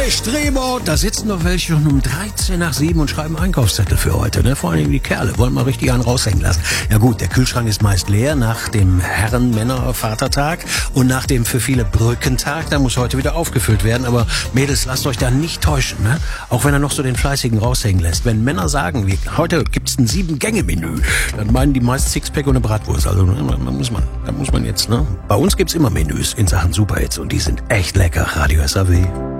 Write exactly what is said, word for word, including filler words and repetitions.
Hey Streber, da sitzen doch welche schon um dreizehn nach sieben und schreiben Einkaufszettel für heute, ne? Vor allem die Kerle, wollen mal richtig einen raushängen lassen. Ja gut, der Kühlschrank ist meist leer nach dem Herren-Männer-Vatertag und nach dem für viele Brückentag, da muss heute wieder aufgefüllt werden. Aber Mädels, lasst euch da nicht täuschen, ne? Auch wenn er noch so den Fleißigen raushängen lässt. Wenn Männer sagen, wie, heute gibt's ein Sieben-Gänge-Menü, dann meinen die meist Sixpack und eine Bratwurst. Also da muss man, da muss man jetzt, ne? Bei uns gibt's immer Menüs in Sachen Superhits und die sind echt lecker. Radio S A W.